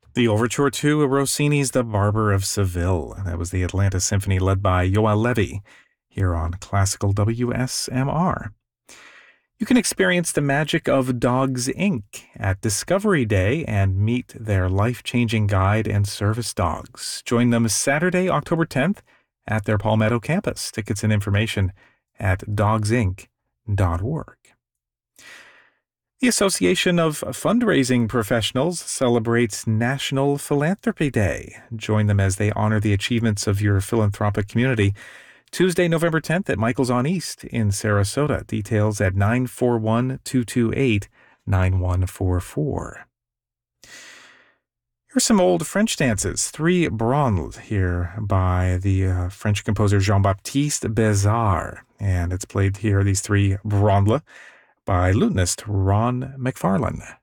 The overture to Rossini's The Barber of Seville. That was the Atlanta Symphony led by Yoel Levy here on Classical WSMR. You can experience the magic of Dogs Inc. at Discovery Day and meet their life-changing guide and service dogs. Join them Saturday, October 10th at their Palmetto campus. Tickets and information at dogsinc.org. The Association of Fundraising Professionals celebrates National Philanthropy Day. Join them as they honor the achievements of your philanthropic community. Tuesday, November 10th at Michael's on East in Sarasota. Details at 941-228-9144. Here's some old French dances. Three Branles here by the French composer Jean-Baptiste Bézard. And it's played here, these three Branles, by lutenist Ron McFarlane.